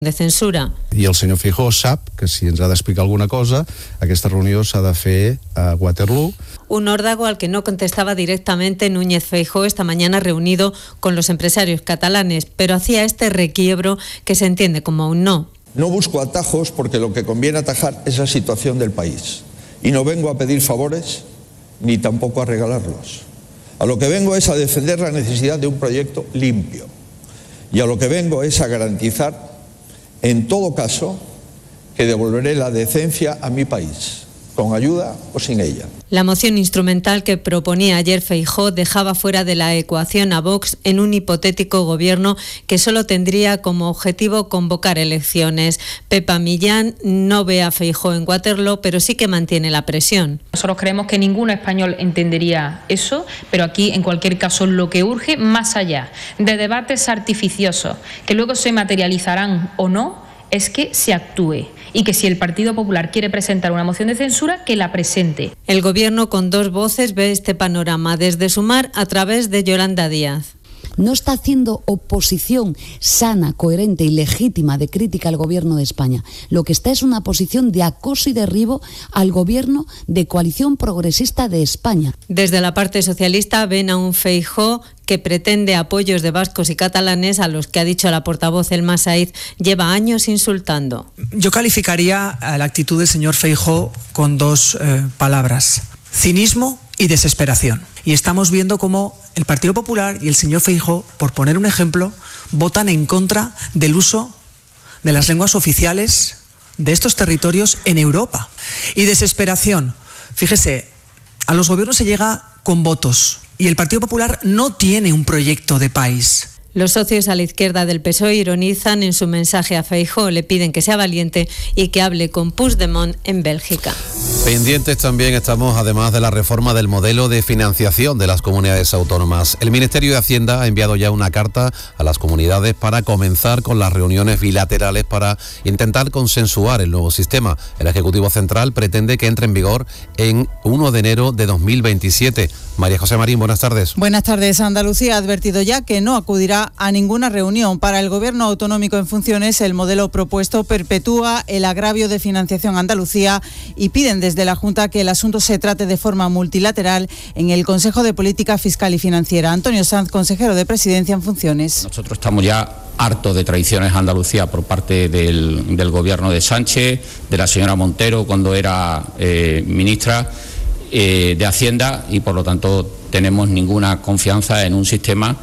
de censura. I el senyor Feijóo sap que si ens ha d'explicar alguna cosa, aquesta reunió s'ha de fer a Waterloo. Un órdago al que no contestaba directamente Núñez Feijóo esta mañana reunido con los empresarios catalanes, pero hacía este requiebro que se entiende como un no. No busco atajos porque lo que conviene atajar es la situación del país. Y no vengo a pedir favores ni tampoco a regalarlos. A lo que vengo es a defender la necesidad de un proyecto limpio. Y a lo que vengo es a garantizar, en todo caso, que devolveré la decencia a mi país, con ayuda o sin ella. La moción instrumental que proponía ayer Feijóo dejaba fuera de la ecuación a Vox en un hipotético gobierno que solo tendría como objetivo convocar elecciones. Pepa Millán no ve a Feijóo en Waterloo, pero sí que mantiene la presión. Nosotros creemos que ningún español entendería eso, pero aquí, en cualquier caso, lo que urge, más allá de debates artificiosos que luego se materializarán o no, es que se actúe y que si el Partido Popular quiere presentar una moción de censura, que la presente. El Gobierno con dos voces ve este panorama desde Sumar a través de Yolanda Díaz. No está haciendo oposición sana, coherente y legítima de crítica al Gobierno de España. Lo que está es una posición de acoso y derribo al Gobierno de Coalición Progresista de España. Desde la parte socialista ven a un Feijóo que pretende apoyos de vascos y catalanes a los que, ha dicho la portavoz Elma Saíz, lleva años insultando. Yo calificaría la actitud del señor Feijóo con dos palabras: cinismo y desesperación. Y estamos viendo cómo el Partido Popular y el señor Feijóo, por poner un ejemplo, votan en contra del uso de las lenguas oficiales de estos territorios en Europa. Y desesperación. Fíjese, a los gobiernos se llega con votos y el Partido Popular no tiene un proyecto de país. Los socios a la izquierda del PSOE ironizan en su mensaje a Feijóo, le piden que sea valiente y que hable con Puigdemont en Bélgica. Pendientes también estamos, además de la reforma del modelo de financiación de las comunidades autónomas. El Ministerio de Hacienda ha enviado ya una carta a las comunidades para comenzar con las reuniones bilaterales para intentar consensuar el nuevo sistema. El Ejecutivo Central pretende que entre en vigor en 1 de enero de 2027. María José Marín, buenas tardes. Buenas tardes. Andalucía ha advertido ya que no acudirá a ninguna reunión. Para el Gobierno autonómico en funciones, el modelo propuesto perpetúa el agravio de financiación a Andalucía y piden desde la Junta que el asunto se trate de forma multilateral en el Consejo de Política Fiscal y Financiera. Antonio Sanz, consejero de Presidencia en funciones. Nosotros estamos ya hartos de traiciones a Andalucía por parte del Gobierno de Sánchez, de la señora Montero cuando era ministra de Hacienda, y por lo tanto tenemos ninguna confianza en un sistema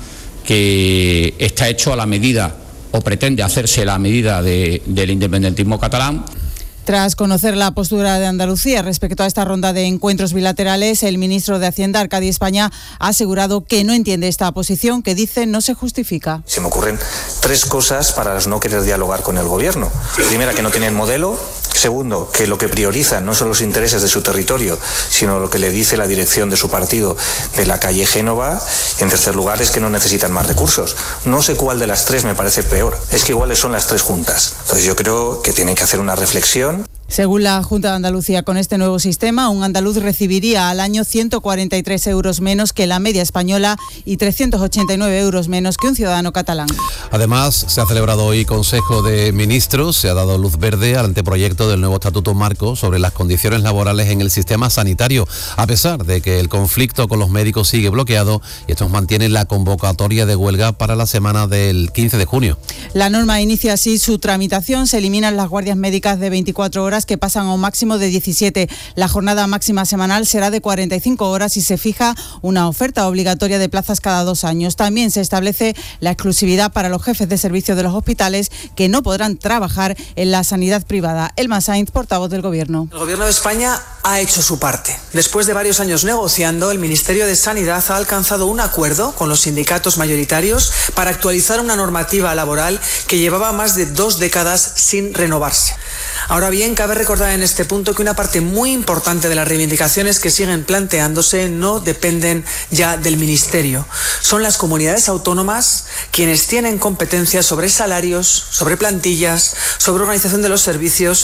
que está hecho a la medida, o pretende hacerse a la medida del independentismo catalán. Tras conocer la postura de Andalucía respecto a esta ronda de encuentros bilaterales, el ministro de Hacienda, Arcadi España, ha asegurado que no entiende esta posición, que dice no se justifica. Se me ocurren tres cosas para no querer dialogar con el Gobierno. Primera, que no tienen modelo. Segundo, que lo que priorizan no son los intereses de su territorio, sino lo que le dice la dirección de su partido de la calle Génova. Y en tercer lugar, es que no necesitan más recursos. No sé cuál de las tres me parece peor. Es que iguales son las tres juntas. Entonces yo creo que tienen que hacer una reflexión. Según la Junta de Andalucía, con este nuevo sistema, un andaluz recibiría al año 143 euros menos que la media española y 389 euros menos que un ciudadano catalán. Además, se ha celebrado hoy Consejo de Ministros, se ha dado luz verde al anteproyecto del nuevo Estatuto Marco sobre las condiciones laborales en el sistema sanitario, a pesar de que el conflicto con los médicos sigue bloqueado y estos mantienen la convocatoria de huelga para la semana del 15 de junio. La norma inicia así su tramitación, se eliminan las guardias médicas de 24 horas que pasan a un máximo de 17. La jornada máxima semanal será de 45 horas y se fija una oferta obligatoria de plazas cada 2 años. También se establece la exclusividad para los jefes de servicio de los hospitales que no podrán trabajar en la sanidad privada. Elma Sainz, portavoz del Gobierno. El Gobierno de España ha hecho su parte. Después de varios años negociando, el Ministerio de Sanidad ha alcanzado un acuerdo con los sindicatos mayoritarios para actualizar una normativa laboral que llevaba más de 2 décadas sin renovarse. Ahora bien, cabe recordar en este punto que una parte muy importante de las reivindicaciones que siguen planteándose no dependen ya del Ministerio. Son las comunidades autónomas quienes tienen competencias sobre salarios, sobre plantillas, sobre organización de los servicios.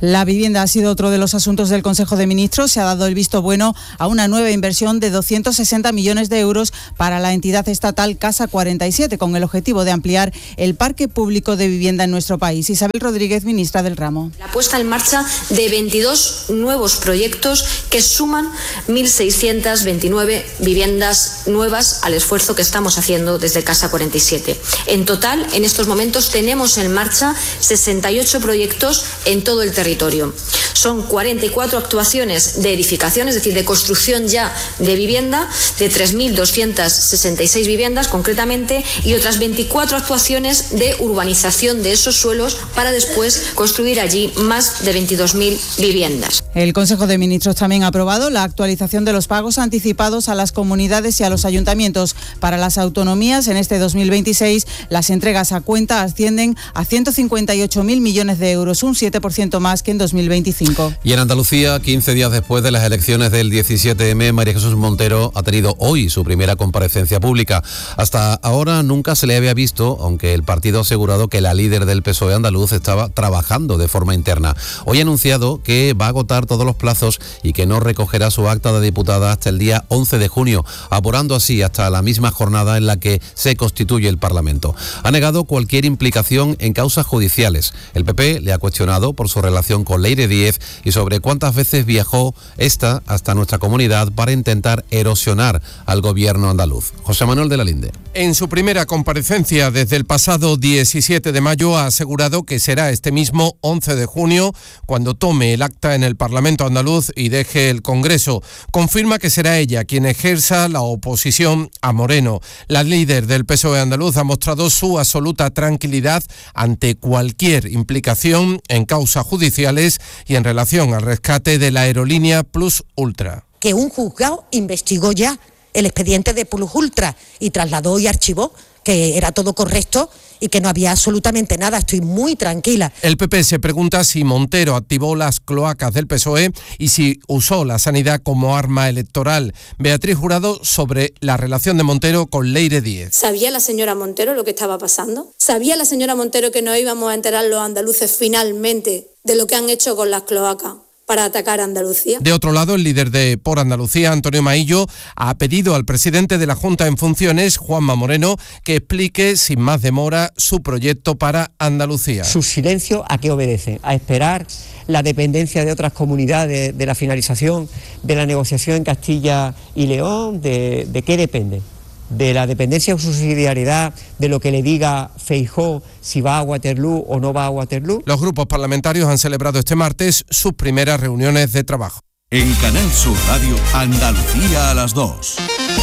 La vivienda ha sido otro de los asuntos del Consejo de Ministros. Se ha dado el visto bueno a una nueva inversión de 260 millones de euros para la entidad estatal Casa 47, con el objetivo de ampliar el parque público de vivienda en nuestro país. Isabel Rodríguez, ministra del ramo. La puesta en marcha de 22 nuevos proyectos que suman 1.629 viviendas nuevas al esfuerzo que estamos haciendo desde Casa 47. En total, en estos momentos tenemos en marcha 68 proyectos en todo el territorio. Son 44 actuaciones de edificación, es decir, de construcción ya de vivienda, de 3.266 viviendas concretamente, y otras 24 actuaciones de urbanización de esos suelos para después construir allí más de 22.000 viviendas. El Consejo de Ministros también ha aprobado la actualización de los pagos anticipados a las comunidades y a los ayuntamientos. Para las autonomías, en este 2026, las entregas a cuenta ascienden a 158.000 millones de euros, un 7% más que en 2025. Y en Andalucía, 15 días después de las elecciones del 17M, María Jesús Montero ha tenido hoy su primera comparecencia pública. Hasta ahora nunca se le había visto, aunque el partido ha asegurado que la líder del PSOE andaluz estaba trabajando de forma interna. Hoy ha anunciado que va a agotar todos los plazos y que no recogerá su acta de diputada hasta el día 11 de junio, apurando así hasta la misma jornada en la que se constituye el Parlamento. Ha negado cualquier implicación en causas judiciales. El PP le ha cuestionado por su relación con Leire Díez y sobre cuántas veces viajó esta hasta nuestra comunidad para intentar erosionar al gobierno andaluz. José Manuel de la Linde. En su primera comparecencia desde el pasado 17 de mayo ha asegurado que será este mismo 11 de junio cuando tome el acta en el Parlamento andaluz y deje el Congreso. Confirma que será ella quien ejerza la oposición a Moreno. La líder del PSOE andaluz ha mostrado su absoluta tranquilidad ante cualquier implicación en causas judiciales y en relación al rescate de la aerolínea Plus Ultra. Que un juzgado investigó ya el expediente de Plus Ultra y trasladó y archivó que era todo correcto y que no había absolutamente nada. Estoy muy tranquila. El PP se pregunta si Montero activó las cloacas del PSOE y si usó la sanidad como arma electoral. Beatriz Jurado sobre la relación de Montero con Leire Díez. ¿Sabía la señora Montero lo que estaba pasando? ¿Sabía la señora Montero que nos íbamos a enterar los andaluces finalmente de lo que han hecho con las cloacas para atacar a Andalucía? De otro lado, el líder de Por Andalucía, Antonio Maillo, ha pedido al presidente de la Junta en funciones, Juanma Moreno, que explique sin más demora su proyecto para Andalucía. ¿Su silencio a qué obedece? ¿A esperar la dependencia de otras comunidades de la finalización de la negociación en Castilla y León? ¿De qué depende? ¿De la dependencia o subsidiariedad de lo que le diga Feijóo si va a Waterloo o no va a Waterloo? Los grupos parlamentarios han celebrado este martes sus primeras reuniones de trabajo. En Canal Sur Radio, Andalucía a las 2.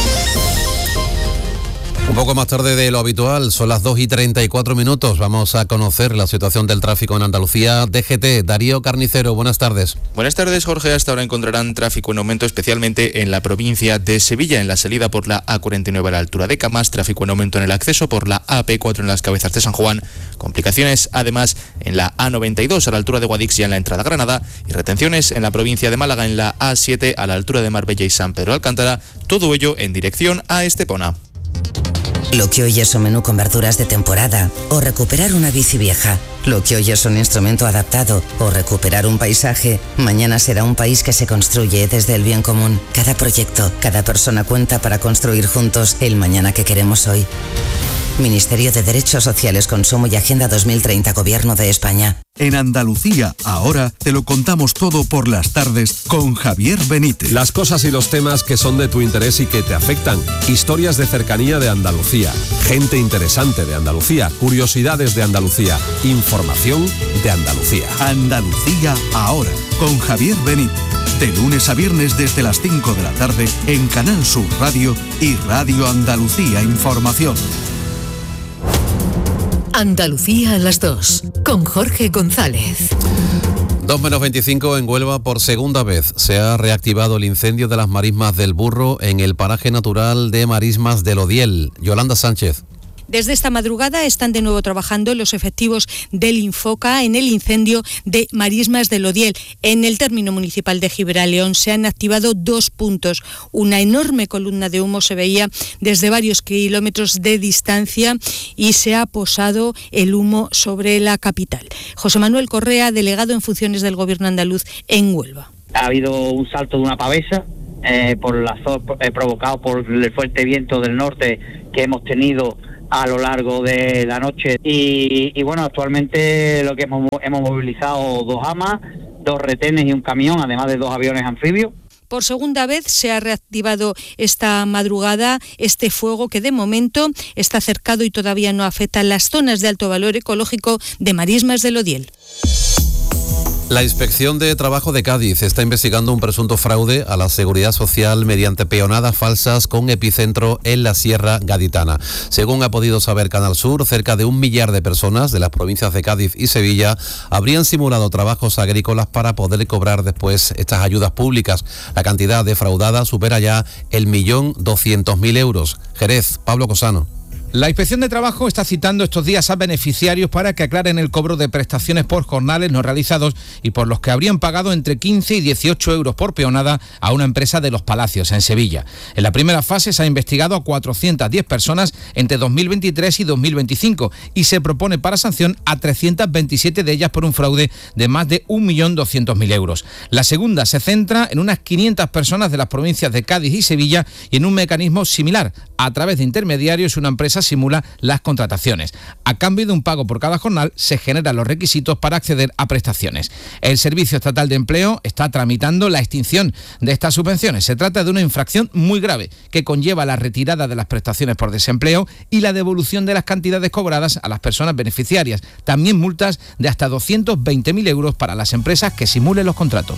Un poco más tarde de lo habitual, son las 2:34. Vamos a conocer la situación del tráfico en Andalucía. DGT, Darío Carnicero, buenas tardes. Buenas tardes, Jorge. Hasta ahora encontrarán tráfico en aumento, especialmente en la provincia de Sevilla, en la salida por la A49 a la altura de Camas, tráfico en aumento en el acceso por la AP4 en las Cabezas de San Juan, complicaciones además en la A92 a la altura de Guadix y en la entrada a Granada, y retenciones en la provincia de Málaga en la A7 a la altura de Marbella y San Pedro Alcántara, todo ello en dirección a Estepona. Lo que hoy es un menú con verduras de temporada o recuperar una bici vieja. Lo que hoy es un instrumento adaptado o recuperar un paisaje, mañana será un país que se construye desde el bien común. Cada proyecto, cada persona cuenta para construir juntos el mañana que queremos hoy. Ministerio de Derechos Sociales, Consumo y Agenda 2030, Gobierno de España. En Andalucía, ahora te lo contamos todo por las tardes con Javier Benítez. Las cosas y los temas que son de tu interés y que te afectan. Historias de cercanía de Andalucía. Gente interesante de Andalucía. Curiosidades de Andalucía. Información de Andalucía. Andalucía, ahora, con Javier Benítez. De lunes a viernes desde las 5 de la tarde en Canal Sur Radio y Radio Andalucía Información. Andalucía a las 2, con Jorge González. 2:25 en Huelva. Por segunda vez se ha reactivado el incendio de las marismas del Burro en el paraje natural de marismas del Odiel. Yolanda Sánchez. Desde esta madrugada están de nuevo trabajando los efectivos del Infoca en el incendio de Marismas del Odiel. En el término municipal de Gibraleón se han activado 2 puntos. Una enorme columna de humo se veía desde varios kilómetros de distancia y se ha posado el humo sobre la capital. José Manuel Correa, delegado en funciones del Gobierno andaluz en Huelva. Ha habido un salto de una pavesa provocado por el fuerte viento del norte que hemos tenido a lo largo de la noche y bueno, actualmente lo que hemos movilizado 2 AMAs, 2 retenes y un camión, además de 2 aviones anfibios. Por segunda vez se ha reactivado esta madrugada este fuego que de momento está cercado y todavía no afecta a las zonas de alto valor ecológico de Marismas del Odiel. La Inspección de Trabajo de Cádiz está investigando un presunto fraude a la Seguridad Social mediante peonadas falsas con epicentro en la Sierra Gaditana. Según ha podido saber Canal Sur, cerca de 1 millar de personas de las provincias de Cádiz y Sevilla habrían simulado trabajos agrícolas para poder cobrar después estas ayudas públicas. La cantidad defraudada supera ya el 1.200.000 euros. Jerez, Pablo Cosano. La Inspección de Trabajo está citando estos días a beneficiarios para que aclaren el cobro de prestaciones por jornales no realizados y por los que habrían pagado entre 15 y 18 euros por peonada a una empresa de Los Palacios, en Sevilla. En la primera fase se ha investigado a 410 personas entre 2023 y 2025 y se propone para sanción a 327 de ellas por un fraude de más de 1.200.000 euros. La segunda se centra en unas 500 personas de las provincias de Cádiz y Sevilla y en un mecanismo similar. A través de intermediarios, una empresa simula las contrataciones. A cambio de un pago por cada jornal, se generan los requisitos para acceder a prestaciones. El Servicio Estatal de Empleo está tramitando la extinción de estas subvenciones. Se trata de una infracción muy grave que conlleva la retirada de las prestaciones por desempleo y la devolución de las cantidades cobradas a las personas beneficiarias. También multas de hasta 220.000 euros para las empresas que simulen los contratos.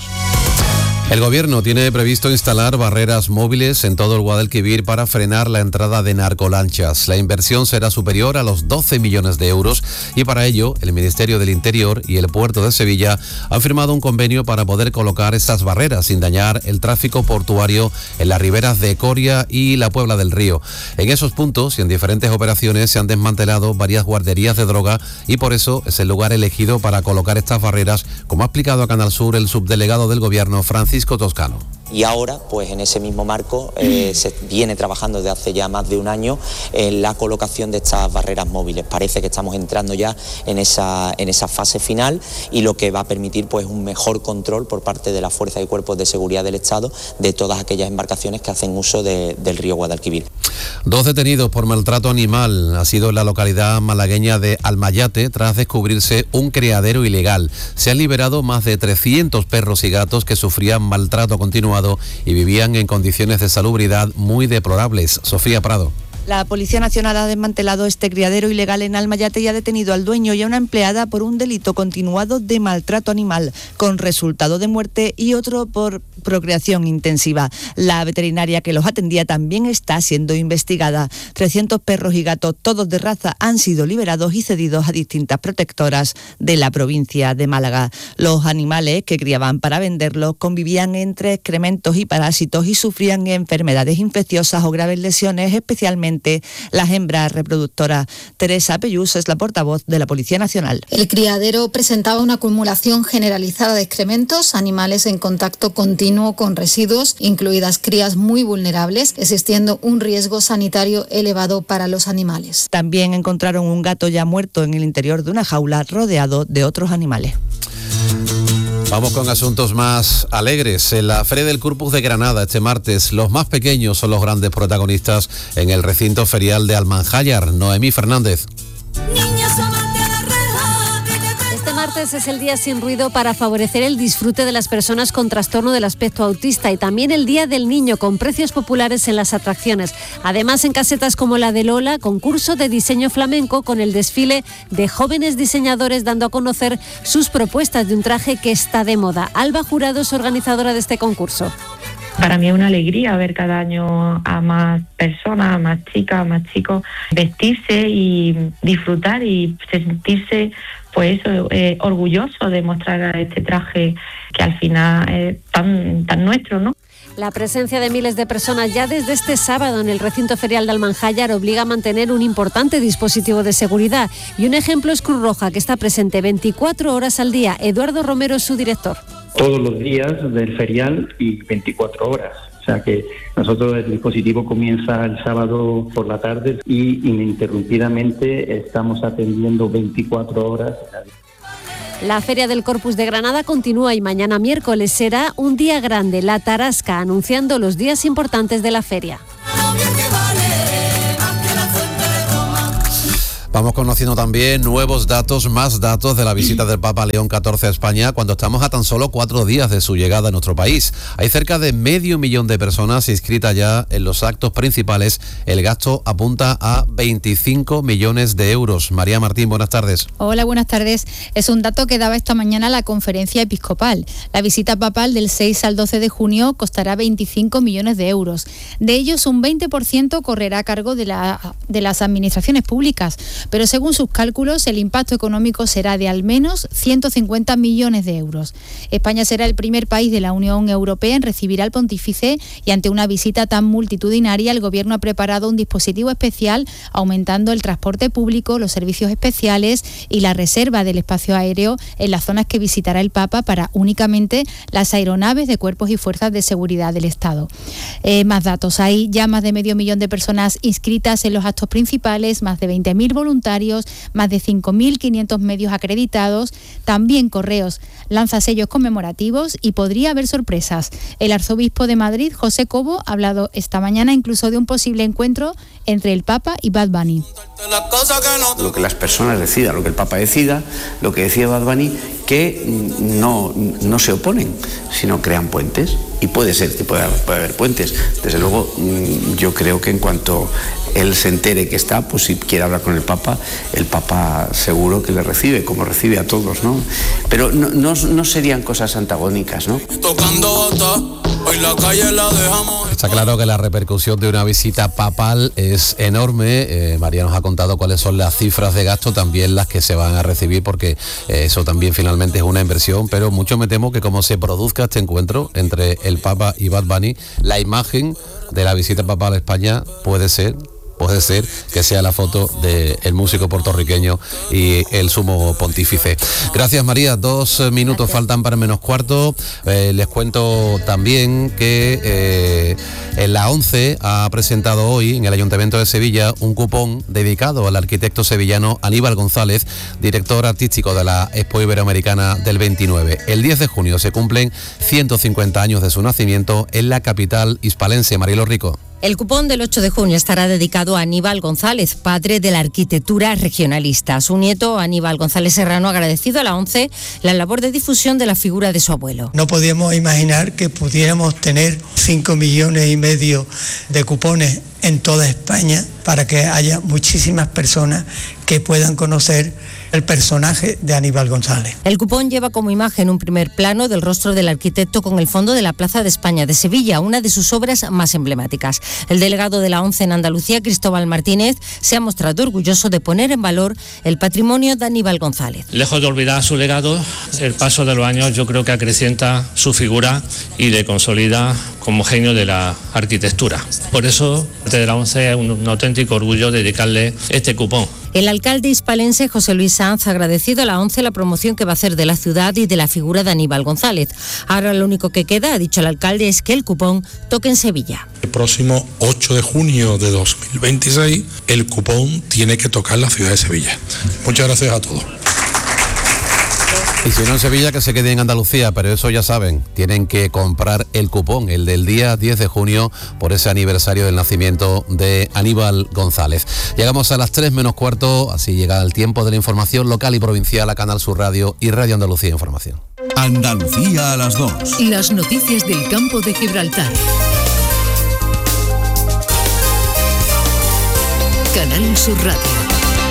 El Gobierno tiene previsto instalar barreras móviles en todo el Guadalquivir para frenar la entrada de narcolanchas. La inversión será superior a los 12 millones de euros y para ello el Ministerio del Interior y el Puerto de Sevilla han firmado un convenio para poder colocar estas barreras sin dañar el tráfico portuario en las riberas de Coria y la Puebla del Río. En esos puntos y en diferentes operaciones se han desmantelado varias guarderías de droga y por eso es el lugar elegido para colocar estas barreras, como ha explicado a Canal Sur el subdelegado del Gobierno, Francisco Toscano. Y ahora, pues en ese mismo marco, se viene trabajando desde hace ya más de un año en la colocación de estas barreras móviles. Parece que estamos entrando ya en esa fase final y lo que va a permitir pues un mejor control por parte de las fuerzas y cuerpos de seguridad del Estado de todas aquellas embarcaciones que hacen uso del río Guadalquivir. 2 detenidos por maltrato animal ha sido en la localidad malagueña de Almayate tras descubrirse un criadero ilegal. Se han liberado más de 300 perros y gatos que sufrían maltrato continuado y vivían en condiciones de salubridad muy deplorables. Sofía Prado. La Policía Nacional ha desmantelado este criadero ilegal en Almayate y ha detenido al dueño y a una empleada por un delito continuado de maltrato animal, con resultado de muerte y otro por procreación intensiva. La veterinaria que los atendía también está siendo investigada. 300 perros y gatos, todos de raza, han sido liberados y cedidos a distintas protectoras de la provincia de Málaga. Los animales que criaban para venderlos convivían entre excrementos y parásitos y sufrían enfermedades infecciosas o graves lesiones, especialmente las hembras reproductoras. Teresa Pellús es la portavoz de la Policía Nacional. El criadero presentaba una acumulación generalizada de excrementos, animales en contacto continuo con residuos, incluidas crías muy vulnerables, existiendo un riesgo sanitario elevado para los animales. También encontraron un gato ya muerto en el interior de una jaula rodeado de otros animales. Vamos con asuntos más alegres. En la Feria del Corpus de Granada este martes, los más pequeños son los grandes protagonistas en el recinto ferial de Almanjayar. Noemí Fernández. Este martes es el día sin ruido para favorecer el disfrute de las personas con trastorno del aspecto autista y también el Día del Niño con precios populares en las atracciones. Además, en casetas como la de Lola, concurso de diseño flamenco con el desfile de jóvenes diseñadores dando a conocer sus propuestas de un traje que está de moda. Alba Jurado es organizadora de este concurso. Para mí es una alegría ver cada año a más personas, a más chicas, a más chicos vestirse y disfrutar y sentirse pues orgulloso de mostrar este traje que al final es tan nuestro, ¿no? La presencia de miles de personas ya desde este sábado en el recinto ferial de Almanjayar obliga a mantener un importante dispositivo de seguridad. Y un ejemplo es Cruz Roja, que está presente 24 horas al día. Eduardo Romero es su director. Todos los días del ferial y 24 horas. O sea que nosotros el dispositivo comienza el sábado por la tarde y ininterrumpidamente estamos atendiendo 24 horas. La Feria del Corpus de Granada continúa y mañana miércoles será un día grande, la Tarasca, anunciando los días importantes de la feria. Vamos conociendo también nuevos datos, más datos de la visita del Papa León XIV a España cuando estamos a tan solo 4 días de su llegada a nuestro país. Hay cerca de 500.000 de personas inscritas ya en los actos principales. El gasto apunta a 25 millones de euros. María Martín, buenas tardes. Hola, buenas tardes. Es un dato que daba esta mañana la conferencia episcopal. La visita papal del 6 al 12 de junio costará 25 millones de euros. De ellos, un 20% correrá a cargo de las administraciones públicas. Pero según sus cálculos, el impacto económico será de al menos 150 millones de euros. España será el primer país de la Unión Europea en recibir al pontífice y ante una visita tan multitudinaria, el Gobierno ha preparado un dispositivo especial aumentando el transporte público, los servicios especiales y la reserva del espacio aéreo en las zonas que visitará el Papa para únicamente las aeronaves de cuerpos y fuerzas de seguridad del Estado. Más datos. Hay ya más de 500.000 de personas inscritas en los actos principales, más de 20.000 voluntarios, más de 5.500 medios acreditados, también Correos lanza sellos conmemorativos y podría haber sorpresas. El arzobispo de Madrid, José Cobo, ha hablado esta mañana incluso de un posible encuentro entre el Papa y Bad Bunny. Lo que las personas decidan, lo que el Papa decida, lo que decía Bad Bunny, que no se oponen, sino crean puentes. Y puede ser que puede haber puentes. Desde luego, yo creo que en cuanto él se entere que está, pues si quiere hablar con el Papa seguro que le recibe, como recibe a todos, ¿no? Pero no serían cosas antagónicas, ¿no? Está claro que la repercusión de una visita papal es enorme. María nos ha contado cuáles son las cifras de gasto, también las que se van a recibir, porque eso también finalmente es una inversión, pero mucho me temo que como se produzca este encuentro entre el Papa y Bad Bunny, la imagen de la visita papal a España puede ser que sea la foto del músico puertorriqueño y el sumo pontífice. Gracias, María. 2 minutos faltan para -4. Les cuento también que la ONCE ha presentado hoy en el Ayuntamiento de Sevilla un cupón dedicado al arquitecto sevillano Aníbal González, director artístico de la Expo Iberoamericana del 29. El 10 de junio se cumplen 150 años de su nacimiento en la capital hispalense. Marielo Rico. El cupón del 8 de junio estará dedicado a Aníbal González, padre de la arquitectura regionalista. Su nieto, Aníbal González Serrano, ha agradecido a la ONCE la labor de difusión de la figura de su abuelo. No podíamos imaginar que pudiéramos tener 5,5 millones de cupones en toda España para que haya muchísimas personas que puedan conocer el personaje de Aníbal González. El cupón lleva como imagen un primer plano del rostro del arquitecto con el fondo de la Plaza de España de Sevilla, una de sus obras más emblemáticas. El delegado de la ONCE en Andalucía, Cristóbal Martínez, se ha mostrado orgulloso de poner en valor el patrimonio de Aníbal González. Lejos de olvidar su legado, el paso de los años yo creo que acrecienta su figura y le consolida como genio de la arquitectura. Por eso, desde la ONCE es un auténtico orgullo dedicarle este cupón. El alcalde hispalense José Luis Sanz ha agradecido a la ONCE la promoción que va a hacer de la ciudad y de la figura de Aníbal González. Ahora lo único que queda, ha dicho el alcalde, es que el cupón toque en Sevilla. El próximo 8 de junio de 2026, el cupón tiene que tocar la ciudad de Sevilla. Muchas gracias a todos. Y si no en Sevilla, que se quede en Andalucía, pero eso ya saben, tienen que comprar el cupón, el del día 10 de junio, por ese aniversario del nacimiento de Aníbal González. Llegamos a las 3:15, así llega el tiempo de la información local y provincial a Canal Sur Radio y Radio Andalucía Información. Andalucía a las 2. Las noticias del campo de Gibraltar. Canal Sur Radio.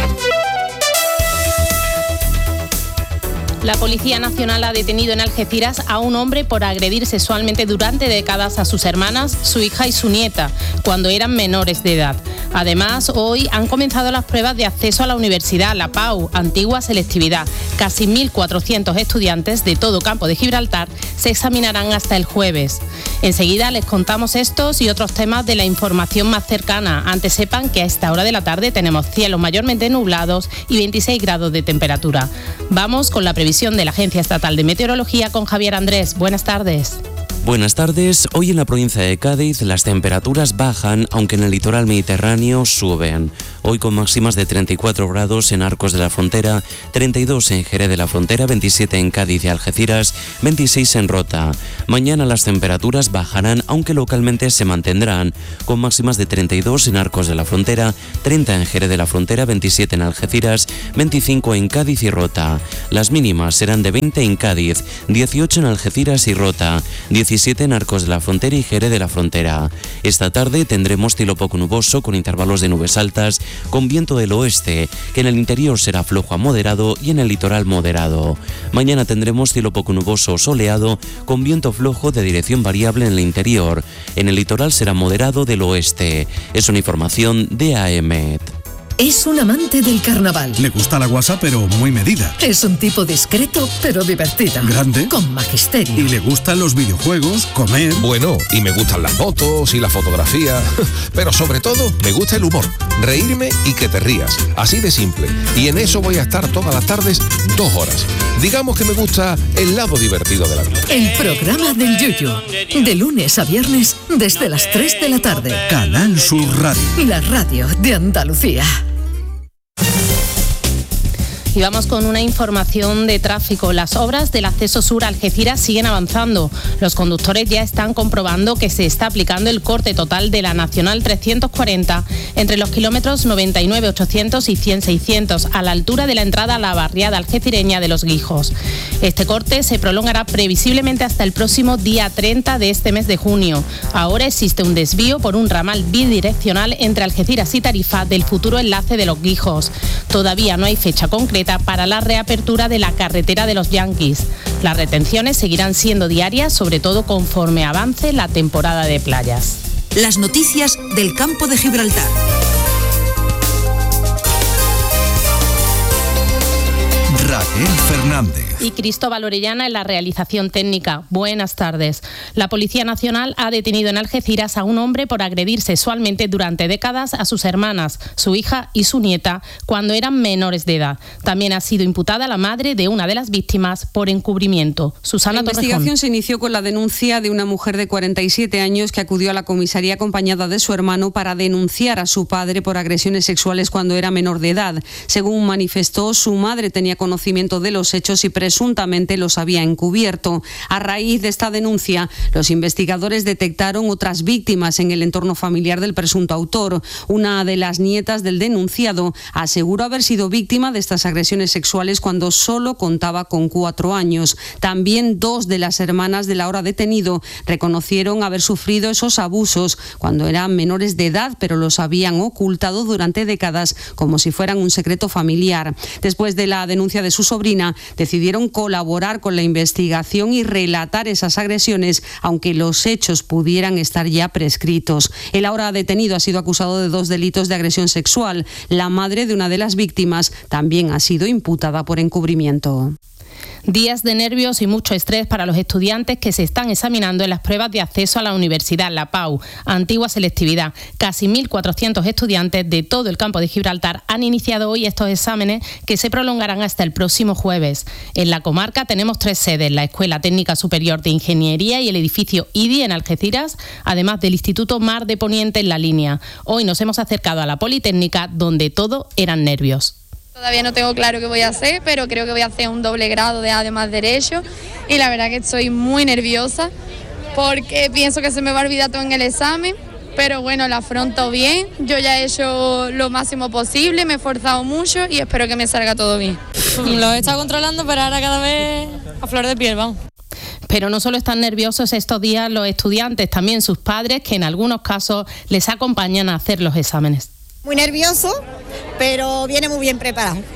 La Policía Nacional ha detenido en Algeciras a un hombre por agredir sexualmente durante décadas a sus hermanas, su hija y su nieta, cuando eran menores de edad. Además, hoy han comenzado las pruebas de acceso a la universidad, la PAU, antigua selectividad. Casi 1.400 estudiantes de todo Campo de Gibraltar se examinarán hasta el jueves. Enseguida les contamos estos y otros temas de la información más cercana. Antes sepan que a esta hora de la tarde tenemos cielos mayormente nublados y 26 grados de temperatura. Vamos con la previsión de la Agencia Estatal de Meteorología con Javier Andrés. Buenas tardes. Buenas tardes. Hoy en la provincia de Cádiz las temperaturas bajan, aunque en el litoral mediterráneo suben. Hoy con máximas de 34 grados en Arcos de la Frontera, 32 en Jerez de la Frontera, 27 en Cádiz y Algeciras, 26 en Rota. Mañana las temperaturas bajarán, aunque localmente se mantendrán, con máximas de 32 en Arcos de la Frontera, 30 en Jerez de la Frontera, 27 en Algeciras, 25 en Cádiz y Rota. Las mínimas serán de 20 en Cádiz, 18 en Algeciras y Rota, 17 en Arcos de la Frontera y Jerez de la Frontera. Esta tarde tendremos cielo poco nuboso con intervalos de nubes altas, con viento del oeste, que en el interior será flojo a moderado y en el litoral moderado. Mañana tendremos cielo poco nuboso o soleado, con viento flojo de dirección variable en el interior. En el litoral será moderado del oeste. Es una información de AEMET. Es un amante del carnaval. Le gusta la guasa, pero muy medida. Es un tipo discreto, pero divertido. Grande. Con magisterio. Y le gustan los videojuegos, comer. Bueno, y me gustan las fotos y la fotografía. Pero sobre todo, me gusta el humor. Reírme y que te rías. Así de simple. Y en eso voy a estar todas las tardes 2 horas. Digamos que me gusta el lado divertido de la vida. El programa del Yuyu. De lunes a viernes, desde las 3 de la tarde. Canal Sur Radio. La radio de Andalucía. Y vamos con una información de tráfico. Las obras del acceso sur a Algeciras siguen avanzando. Los conductores ya están comprobando que se está aplicando el corte total de la Nacional 340 entre los kilómetros 99, 800 y 100, 600, a la altura de la entrada a la barriada algecireña de Los Guijos. Este corte se prolongará previsiblemente hasta el próximo día 30 de este mes de junio. Ahora existe un desvío por un ramal bidireccional entre Algeciras y Tarifa del futuro enlace de Los Guijos. Todavía no hay fecha concreta para la reapertura de la carretera de los Yanquis. Las retenciones seguirán siendo diarias, sobre todo conforme avance la temporada de playas. Las noticias del Campo de Gibraltar. Raquel Fernández. Y Cristóbal Orellana en la realización técnica. Buenas tardes. La Policía Nacional ha detenido en Algeciras a un hombre por agredir sexualmente durante décadas a sus hermanas, su hija y su nieta, cuando eran menores de edad. También ha sido imputada la madre de una de las víctimas por encubrimiento. Susana Torrejón. La investigación se inició con la denuncia de una mujer de 47 años que acudió a la comisaría acompañada de su hermano para denunciar a su padre por agresiones sexuales cuando era menor de edad. Según manifestó, su madre tenía conocimiento de los hechos y presuntamente los había encubierto. A raíz de esta denuncia, los investigadores detectaron otras víctimas en el entorno familiar del presunto autor. Una de las nietas del denunciado aseguró haber sido víctima de estas agresiones sexuales cuando solo contaba con 4 años. También 2 de las hermanas del ahora detenido reconocieron haber sufrido esos abusos cuando eran menores de edad, pero los habían ocultado durante décadas como si fueran un secreto familiar. Después de la denuncia de su sobrina, decidieron colaborar con la investigación y relatar esas agresiones, aunque los hechos pudieran estar ya prescritos. El ahora detenido ha sido acusado de 2 delitos de agresión sexual. La madre de una de las víctimas también ha sido imputada por encubrimiento. Días de nervios y mucho estrés para los estudiantes que se están examinando en las pruebas de acceso a la universidad, la PAU, antigua selectividad. Casi 1.400 estudiantes de todo el Campo de Gibraltar han iniciado hoy estos exámenes que se prolongarán hasta el próximo jueves. En la comarca tenemos 3 sedes, la Escuela Técnica Superior de Ingeniería y el edificio IDI en Algeciras, además del Instituto Mar de Poniente en La Línea. Hoy nos hemos acercado a la Politécnica, donde todo eran nervios. Todavía no tengo claro qué voy a hacer, pero creo que voy a hacer un doble grado de además Derecho y la verdad que estoy muy nerviosa porque pienso que se me va a olvidar todo en el examen, pero bueno, lo afronto bien. Yo ya he hecho lo máximo posible, me he esforzado mucho y espero que me salga todo bien. Lo he estado controlando, pero ahora cada vez a flor de piel, vamos. Pero no solo están nerviosos estos días los estudiantes, también sus padres, que en algunos casos les acompañan a hacer los exámenes. Muy nervioso, pero viene muy bien preparado.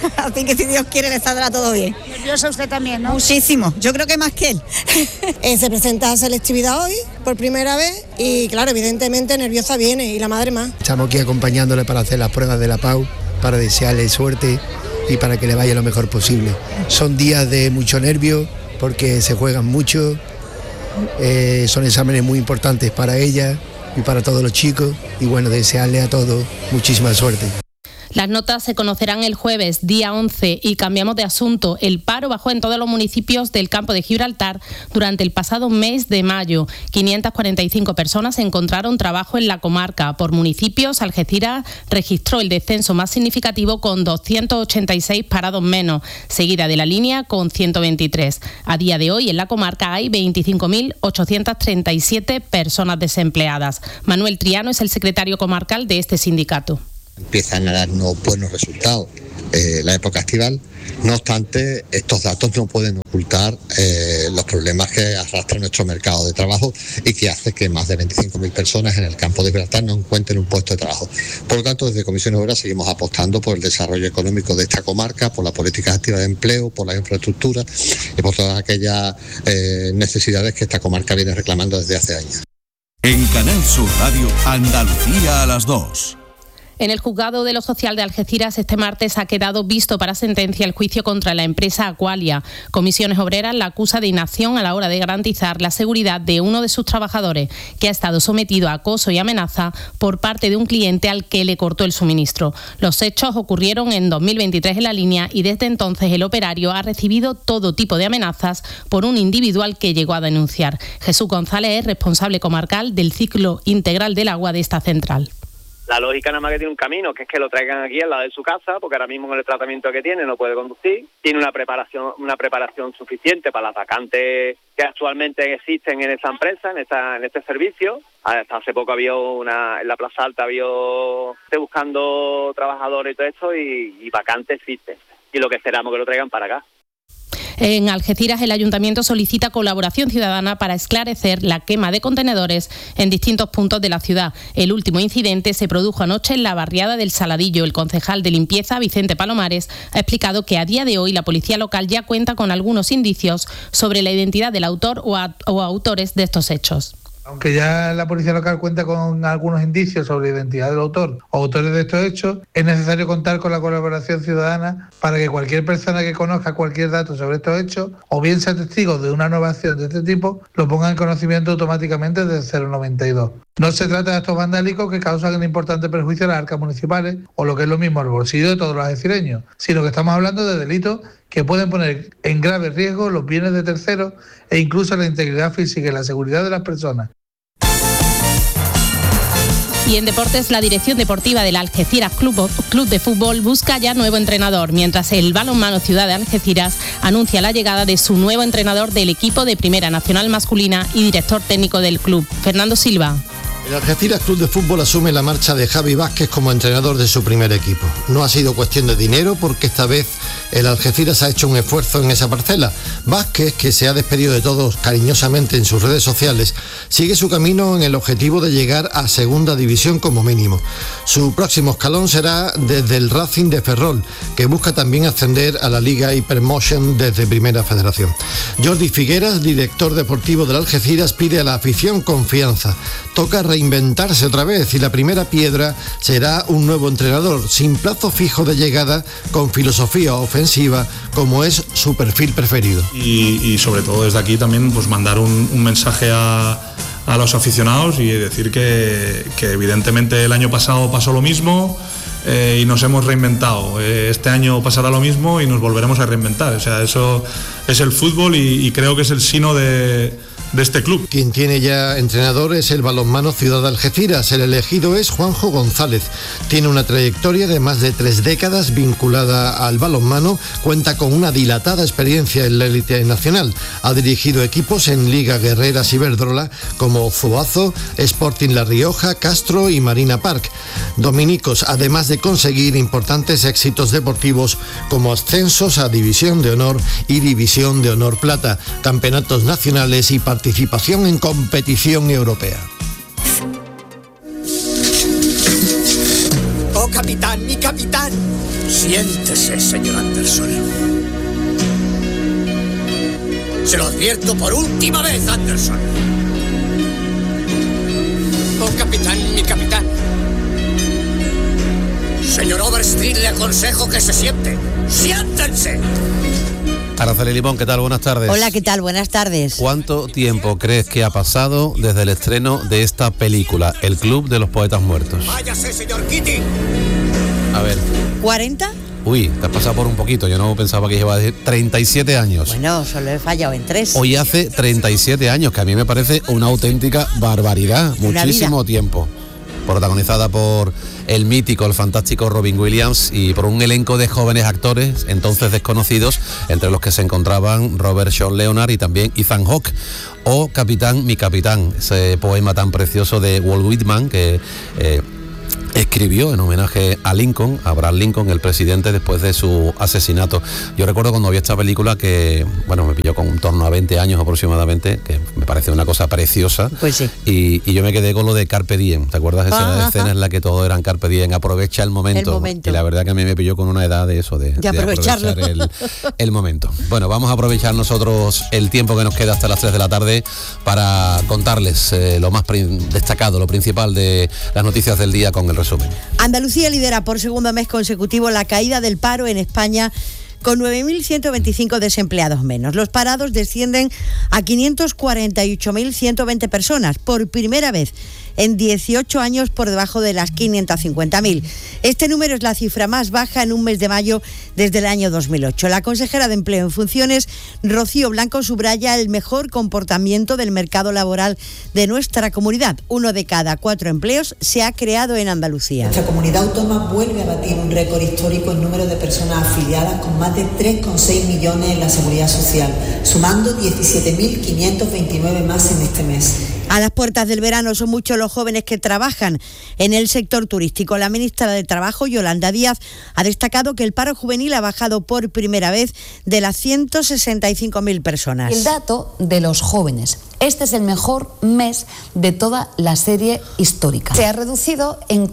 así que si Dios quiere le saldrá todo bien. ¿Nerviosa usted también, no? Muchísimo, yo creo que más que él. Se presenta a selectividad hoy por primera vez y claro, evidentemente nerviosa viene y la madre más. Estamos aquí acompañándole para hacer las pruebas de la PAU, para desearle suerte y para que le vaya lo mejor posible. Son días de mucho nervio porque se juegan mucho, son exámenes muy importantes para ella y para todos los chicos y bueno, desearle a todos muchísima suerte. Las notas se conocerán el jueves, día 11, y cambiamos de asunto. El paro bajó en todos los municipios del campo de Gibraltar durante el pasado mes de mayo. 545 personas encontraron trabajo en la comarca. Por municipios, Algeciras registró el descenso más significativo con 286 parados menos, seguida de La Línea con 123. A día de hoy, en la comarca hay 25.837 personas desempleadas. Manuel Triano es el secretario comarcal de este sindicato. Empiezan a darnos buenos resultados la época estival. No obstante, estos datos no pueden ocultar los problemas que arrastra nuestro mercado de trabajo y que hace que más de 25.000 personas en el campo de Gibraltar no encuentren un puesto de trabajo. Por lo tanto, desde Comisiones Obreras seguimos apostando por el desarrollo económico de esta comarca, por las políticas activas de empleo, por la infraestructura y por todas aquellas necesidades que esta comarca viene reclamando desde hace años. En Canal Sur Radio, Andalucía a las 2. En el juzgado de lo social de Algeciras este martes ha quedado visto para sentencia el juicio contra la empresa Aqualia. Comisiones Obreras la acusa de inacción a la hora de garantizar la seguridad de uno de sus trabajadores, que ha estado sometido a acoso y amenaza por parte de un cliente al que le cortó el suministro. Los hechos ocurrieron en 2023 en La Línea y desde entonces el operario ha recibido todo tipo de amenazas por un individual que llegó a denunciar. Jesús González es responsable comarcal del ciclo integral del agua de esta central. La lógica nada más que tiene un camino, que es que lo traigan aquí al lado de su casa, porque ahora mismo con el tratamiento que tiene no puede conducir. Tiene una preparación suficiente para las vacantes que actualmente existen en esta empresa, en este servicio. Hasta hace poco había en la Plaza Alta había buscando trabajadores y todo esto, y vacantes existen. Y lo que esperamos que lo traigan para acá. En Algeciras, el Ayuntamiento solicita colaboración ciudadana para esclarecer la quema de contenedores en distintos puntos de la ciudad. El último incidente se produjo anoche en la barriada del Saladillo. El concejal de limpieza, Vicente Palomares, ha explicado que a día de hoy la policía local ya cuenta con algunos indicios sobre la identidad del autor o autores de estos hechos. Aunque ya la policía local cuenta con algunos indicios sobre la identidad del autor o autores de estos hechos, es necesario contar con la colaboración ciudadana para que cualquier persona que conozca cualquier dato sobre estos hechos, o bien sea testigo de una nueva acción de este tipo, lo ponga en conocimiento automáticamente desde 092. No se trata de actos vandálicos que causan un importante perjuicio a las arcas municipales o lo que es lo mismo al bolsillo de todos los algecireños, sino que estamos hablando de delitos que pueden poner en grave riesgo los bienes de terceros e incluso la integridad física y la seguridad de las personas. Y en deportes, la dirección deportiva del Algeciras Club de Fútbol busca ya nuevo entrenador, mientras el Balonmano Ciudad de Algeciras anuncia la llegada de su nuevo entrenador del equipo de Primera Nacional masculina y director técnico del club, Fernando Silva. El Algeciras Club de Fútbol asume la marcha de Javi Vázquez como entrenador de su primer equipo. No ha sido cuestión de dinero porque esta vez el Algeciras ha hecho un esfuerzo en esa parcela. Vázquez, que se ha despedido de todos cariñosamente en sus redes sociales, sigue su camino en el objetivo de llegar a Segunda División como mínimo. Su próximo escalón será desde el Racing de Ferrol, que busca también ascender a la Liga Hypermotion desde Primera Federación. Jordi Figueras, director deportivo del Algeciras, pide a la afición confianza. Toca reinventarse otra vez y la primera piedra será un nuevo entrenador sin plazo fijo de llegada, con filosofía ofensiva como es su perfil preferido. Y sobre todo desde aquí también pues mandar un mensaje a los aficionados y decir que evidentemente el año pasado pasó lo mismo y nos hemos reinventado. Este año pasará lo mismo y nos volveremos a reinventar. O sea, eso es el fútbol y creo que es el sino de este club. Quien tiene ya entrenador es el Balonmano Ciudad de Algeciras. El elegido es Juanjo González. Tiene una trayectoria de más de 3 décadas vinculada al balonmano. Cuenta con una dilatada experiencia en la élite nacional. Ha dirigido equipos en Liga Guerreras Iberdrola como Zuazo, Sporting La Rioja, Castro y Marina Park. Dominicos, además de conseguir importantes éxitos deportivos como ascensos a División de Honor y División de Honor Plata, campeonatos nacionales y participación en competición europea. ¡Oh, capitán, mi capitán! Siéntese, señor Anderson. Se lo advierto por última vez, Anderson. Oh, capitán, mi capitán. Señor Overstreet, le aconsejo que se siente. ¡Siéntense! Araceli Limón, ¿qué tal? Buenas tardes. Hola, ¿qué tal? Buenas tardes. ¿Cuánto tiempo crees que ha pasado desde el estreno de esta película, El Club de los Poetas Muertos? Váyase, señor Kitty. A ver. ¿40? Uy, te has pasado por un poquito, yo no pensaba que iba a decir 37 años. Bueno, solo he fallado en 3. Hoy hace 37 años, que a mí me parece una auténtica barbaridad, muchísimo tiempo. Protagonizada por el mítico, el fantástico Robin Williams y por un elenco de jóvenes actores, entonces desconocidos, entre los que se encontraban Robert Sean Leonard y también Ethan Hawke, o Capitán, mi capitán, ese poema tan precioso de Walt Whitman que escribió en homenaje a Lincoln, a Abraham Lincoln, el presidente, después de su asesinato. Yo recuerdo cuando vi esta película que, bueno, me pilló con un torno a 20 años aproximadamente, que me parece una cosa preciosa. Pues sí. Y yo me quedé con lo de Carpe Diem. ¿Te acuerdas de esa escena en la que todo eran Carpe Diem? Aprovecha el momento. Y la verdad que a mí me pilló con una edad de eso, de aprovechar el momento. Bueno, vamos a aprovechar nosotros el tiempo que nos queda hasta las 3 de la tarde para contarles lo más destacado, lo principal de las noticias del día con el resumen. Andalucía lidera por segundo mes consecutivo la caída del paro en España, con 9.125 desempleados menos. Los parados descienden a 548.120 personas, por primera vez en 18 años por debajo de las 550.000. Este número es la cifra más baja en un mes de mayo desde el año 2008. La consejera de Empleo en funciones, Rocío Blanco, subraya el mejor comportamiento del mercado laboral de nuestra comunidad. 1 de cada 4 empleos se ha creado en Andalucía. Nuestra comunidad autónoma vuelve a batir un récord histórico en número de personas afiliadas, con más de 3,6 millones en la Seguridad Social, sumando 17.529 más en este mes. A las puertas del verano son muchos los jóvenes que trabajan en el sector turístico. La ministra de Trabajo, Yolanda Díaz, ha destacado que el paro juvenil ha bajado por primera vez de las 165.000 personas. El dato de los jóvenes. Este es el mejor mes de toda la serie histórica. Se ha reducido en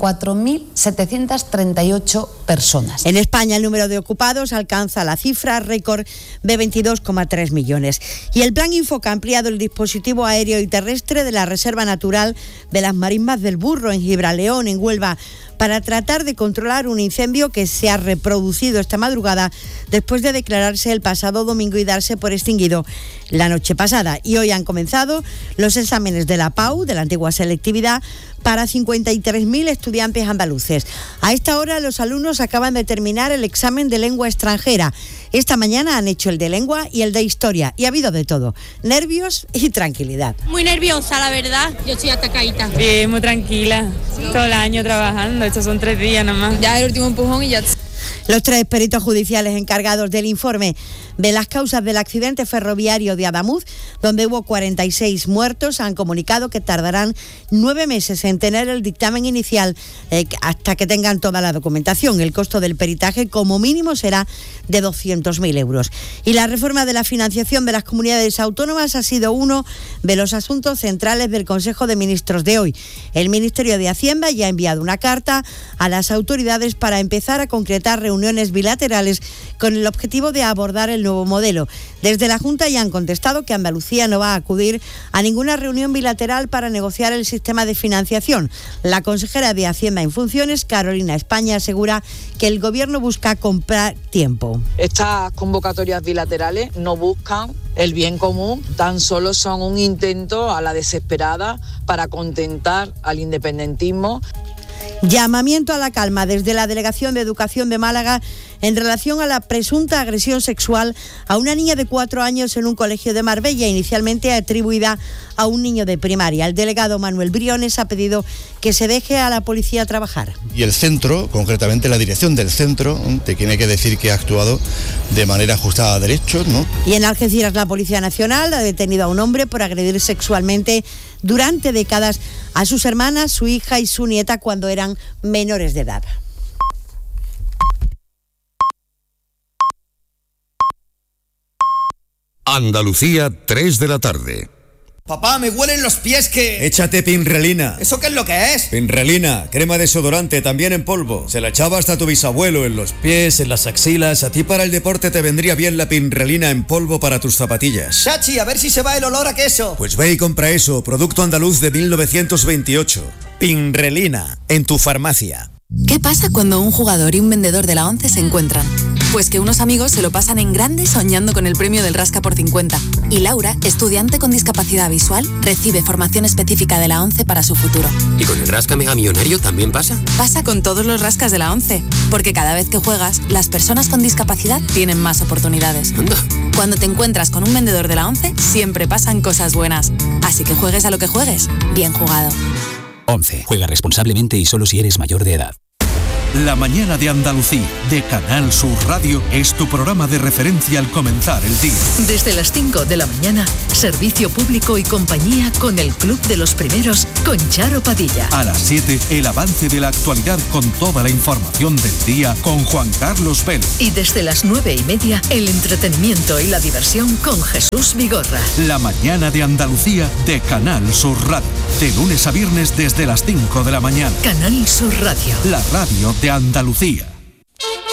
4.738 personas. En España el número de ocupados alcanza la cifra récord de 22,3 millones. Y el Plan Infoca ha ampliado el dispositivo aéreo y terrestre de la Reserva Natural de las Marismas del Burro en Gibraleón, en Huelva, para tratar de controlar un incendio que se ha reproducido esta madrugada después de declararse el pasado domingo y darse por extinguido la noche pasada. Y hoy han comenzado los exámenes de la PAU, de la antigua selectividad, para 53.000 estudiantes andaluces. A esta hora los alumnos acaban de terminar el examen de lengua extranjera. Esta mañana han hecho el de lengua y el de historia, y ha habido de todo, nervios y tranquilidad. Muy nerviosa, la verdad. Yo estoy atacadita. Bien, muy tranquila. Todo el año trabajando, estos son 3 días nomás. Ya el último empujón y ya. Los 3 peritos judiciales encargados del informe de las causas del accidente ferroviario de Adamuz, donde hubo 46 muertos, han comunicado que tardarán 9 meses en tener el dictamen inicial hasta que tengan toda la documentación. El costo del peritaje como mínimo será de 200.000 euros. Y la reforma de la financiación de las comunidades autónomas ha sido uno de los asuntos centrales del Consejo de Ministros de hoy. El Ministerio de Hacienda ya ha enviado una carta a las autoridades para empezar a concretar reuniones bilaterales con el objetivo de abordar el nuevo modelo. Desde la Junta ya han contestado que Andalucía no va a acudir a ninguna reunión bilateral para negociar el sistema de financiación. La consejera de Hacienda en funciones, Carolina España, asegura que el Gobierno busca comprar tiempo. Estas convocatorias bilaterales no buscan el bien común, tan solo son un intento a la desesperada para contentar al independentismo. Llamamiento a la calma desde la Delegación de Educación de Málaga en relación a la presunta agresión sexual a una niña de 4 años en un colegio de Marbella, inicialmente atribuida a un niño de primaria. El delegado Manuel Briones ha pedido que se deje a la policía trabajar. Y el centro, concretamente la dirección del centro, te tiene que decir que ha actuado de manera ajustada a derechos, ¿no? Y en Algeciras la Policía Nacional ha detenido a un hombre por agredir sexualmente durante décadas a sus hermanas, su hija y su nieta cuando eran menores de edad. Andalucía, 3 de la tarde. Papá, me huelen los pies que... Échate Pinrelina. ¿Eso qué es lo que es? Pinrelina, crema desodorante, también en polvo. Se la echaba hasta tu bisabuelo en los pies, en las axilas. A ti para el deporte te vendría bien la Pinrelina en polvo para tus zapatillas. Chachi, a ver si se va el olor a queso. Pues ve y compra eso, producto andaluz de 1928. Pinrelina, en tu farmacia. ¿Qué pasa cuando un jugador y un vendedor de la ONCE se encuentran? Pues que unos amigos se lo pasan en grande soñando con el premio del Rasca por 50. Y Laura, estudiante con discapacidad visual, recibe formación específica de la ONCE para su futuro. ¿Y con el Rasca Mega Millonario también pasa? Pasa con todos los rascas de la ONCE, porque cada vez que juegas, las personas con discapacidad tienen más oportunidades. Anda. Cuando te encuentras con un vendedor de la ONCE, siempre pasan cosas buenas. Así que juegues a lo que juegues, bien jugado. 11. Juega responsablemente y solo si eres mayor de edad. La mañana de Andalucía, de Canal Sur Radio, es tu programa de referencia al comenzar el día. Desde las 5 de la mañana, servicio público y compañía con el Club de los Primeros, con Charo Padilla. A las 7, el avance de la actualidad con toda la información del día con Juan Carlos Vélez. Y desde las 9:30, el entretenimiento y la diversión con Jesús Vigorra. La mañana de Andalucía, de Canal Sur Radio. De lunes a viernes desde las 5 de la mañana. Canal Sur Radio. La radio de Andalucía.